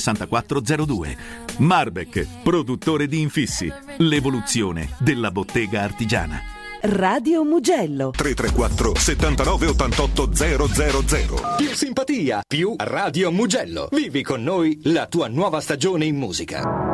6402. Marbek, produttore di infissi, l'evoluzione della bottega artigiana. Radio Mugello 334 79 88 000. Più simpatia, più Radio Mugello. Vivi con noi la tua nuova stagione in musica.